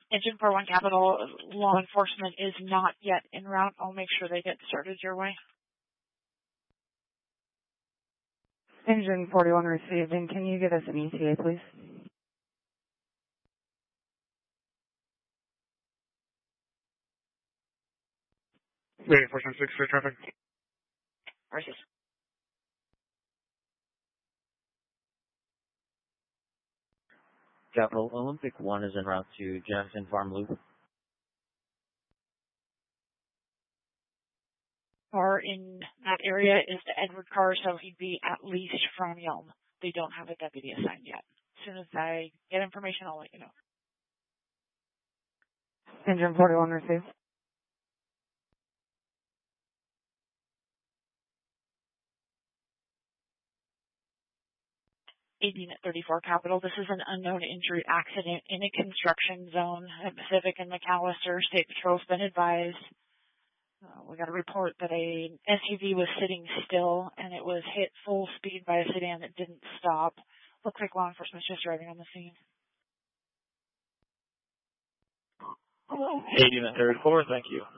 Engine 41 Capital, law enforcement is not yet en route. I'll make sure they get started your way. Engine 41 received, and can you give us an ETA, please? Waiting for 6 for traffic. Versus. Capital Olympic 1 is en route to Jackson Farm Loop. Car in that area is the Edward car, so he'd be at least from Yelm. They don't have a deputy assigned yet. As soon as I get information, I'll let you know. Engine 41 received. Unit 34 Capital. This is an unknown injury accident in a construction zone at Pacific and McAllister. State Patrol's been advised. We got a report that a SUV was sitting still and it was hit full speed by a sedan that didn't stop. Looks like law enforcement's just arriving on the scene. Unit 34, thank you.